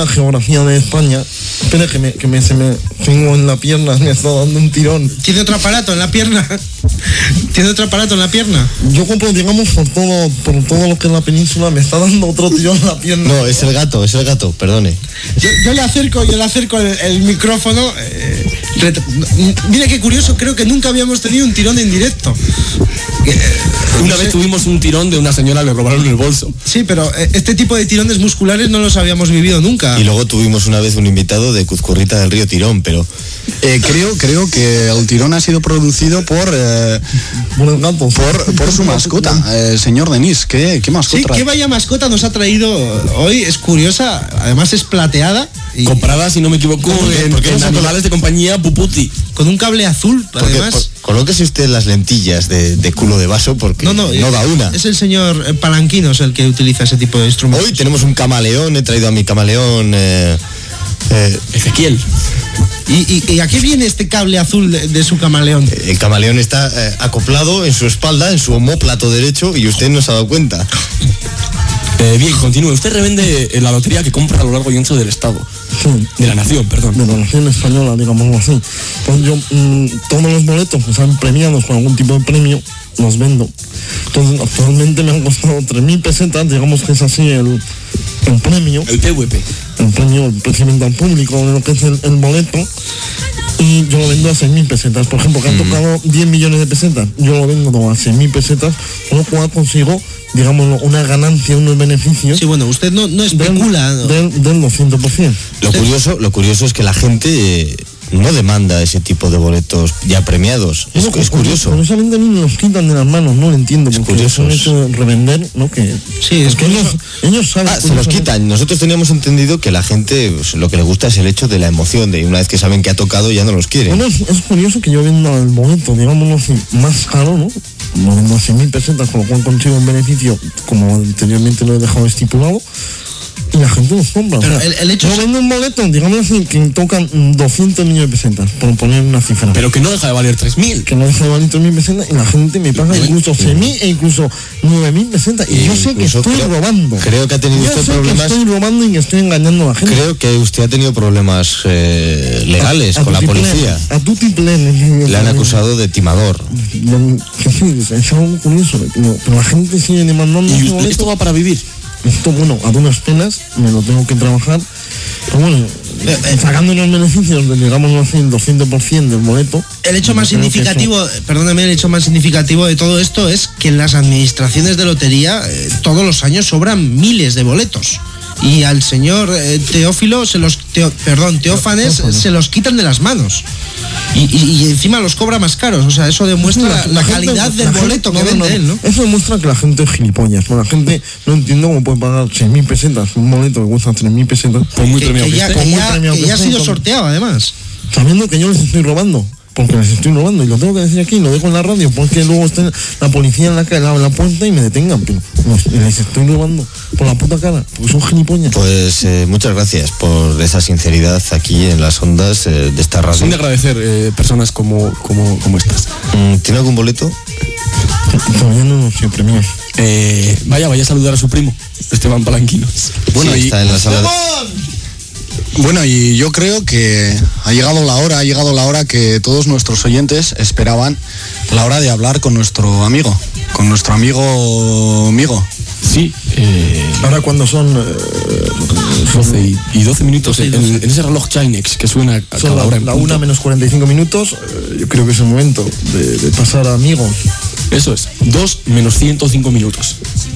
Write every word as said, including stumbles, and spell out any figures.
la geografía de España. Espera que me, que me, se me tengo en la pierna, me está dando un tirón. ¿Tiene otro aparato en la pierna? ¿Tiene otro aparato en la pierna? Yo compro, digamos, por todo, por todo lo que es la península, me está dando otro tirón en la pierna. No, es el gato, es el gato, perdone. Yo, yo le acerco, yo le acerco el, el micrófono. Eh, ret- mira qué curioso, creo que nunca habíamos tenido un tirón en directo. Eh, Una no vez sé. tuvimos un tirón de una señora, le robaron el bolso. Sí, pero eh, este tipo de tirones musculares no los habíamos vivido nunca. Y luego tuvimos una vez un invitado de Cuzcurrita del Río Tirón, pero Eh, creo, creo que el tirón ha sido producido por eh, Por el gato. por, por su mascota, eh, señor Denis. ¿Qué, qué Sí, mascota? qué vaya mascota nos ha traído hoy, es curiosa, además es plateada y Comprada, si no me equivoco, en, ¿Por qué no en se animales de compañía Puputi. con un cable azul, porque, además. por- colóquese usted las lentillas de, de culo de vaso porque No, no, no da una. Es el señor eh, Palanquinos el que utiliza ese tipo de instrumentos. Hoy tenemos un camaleón, he traído a mi camaleón eh, eh, Ezequiel. ¿Y, y, y a qué viene este cable azul de, de su camaleón? el camaleón está eh, acoplado en su espalda, en su omóplato derecho, y usted no se ha dado cuenta. Eh, bien, continúe. Usted revende eh, la lotería que compra a lo largo y ancho del Estado. Sí. De la nación, perdón. De la nación española, digámoslo así. Pues yo, mmm, todos los boletos que están premiados con algún tipo de premio, los vendo. Entonces, actualmente me han costado tres mil pesetas, digamos que es así el, el premio, El P V P. el premio, el precio al público de lo que es el, el boleto, y yo lo vendo a seis mil pesetas. Por ejemplo, que han tocado diez millones de pesetas, yo lo vendo a seis mil pesetas, con lo cual consigo, digamos, una ganancia, unos beneficios Sí, bueno, usted no, no del, especula. ¿no? del, del doscientos por ciento. Lo curioso, lo curioso es que la gente eh, no demanda ese tipo de boletos ya premiados. Es, Bueno, es curioso. Curiosamente a mí me los quitan de las manos, no lo entiendo, Es porque curioso, es un es- hecho de revender, ¿no? Que, Sí, es porque ellos, curioso. ellos saben... Ah, se los curiosamente- quitan. Nosotros teníamos entendido que la gente pues, lo que le gusta es el hecho de la emoción, de una vez que saben que ha tocado ya no los quieren. Bueno, es, es curioso que yo vendo el boleto, digámoslo así, más caro, ¿no? Lo vendo a cien mil pesetas, con lo cual consigo un beneficio, como anteriormente lo he dejado estipulado, y la gente los compra. Pero o sea, el- el hecho yo es- vendo un boleto, digámoslo así, que tocan mm, doscientos millones de pesetas, por poner una cifra. Pero que no deja de valer tres mil. que no deja de valer tres mil pesetas, y la gente me paga incluso seis mil e incluso nueve mil pesetas, y yo sé que Incluso estoy creo- robando. creo que ha tenido yo usted sé problemas- que estoy robando y que estoy engañando a la gente. Creo que usted ha tenido problemas eh, legales A con la tutti policía. pleno, A tutti pleno. Le han acusado de timador. Que sí, es algo curioso, pero pero la gente sigue demandando Y ese usted- boleto. esto va para vivir. Esto, bueno, a duras penas, me lo tengo que trabajar, pero bueno, eh, sacando los beneficios, de, digamos así, el doscientos por ciento del boleto. El hecho más yo creo que significativo, eso- perdóname, el hecho más significativo de todo esto es que en las administraciones de lotería eh, todos los años sobran miles de boletos. Y al señor eh, Teófilo, se los, Teo- perdón, Teófanes, Teófanes. se los quitan de las manos. Y, y- y encima los cobra más caros. O sea, eso demuestra la, la gente- calidad del la gente- boleto que no, no, vende él, ¿no? Eso demuestra que la gente es gilipollas. ¿No? La gente no entiende cómo puede pagar seis mil pesetas, un boleto que cuesta tres mil pesetas, Por muy Que, premiado que que ya, esté. que muy ya- premiado que que ya ha esté, sido con- sorteado, además. sabiendo que yo les estoy robando. Porque les estoy robando, y lo tengo que decir aquí, lo dejo en la radio, porque luego esté la policía en la, ca- la, la puerta y me detengan, pero los- les estoy robando por la puta cara, porque son gilipollas. Pues eh, muchas gracias por esa sinceridad aquí en las ondas eh, de esta radio. Son de agradecer eh, personas como, como, como estas. Mm, ¿Tiene algún boleto? Todavía no nos he premiado. Eh, vaya, vaya a saludar a su primo, Esteban Palanquinos. Bueno, Sí, y- está en la sala. de- Bueno, y yo creo que ha llegado la hora, ha llegado la hora que todos nuestros oyentes esperaban, la hora de hablar con nuestro amigo, con nuestro amigo amigo. Sí, eh, Ahora cuando son, eh, doce y, y doce minutos en, en ese reloj Chinex que suena a son cada la, hora en la punto. una menos cuarenta y cinco minutos, eh, yo creo que es el momento de, de pasar a amigos. Eso es, dos menos ciento cinco minutos.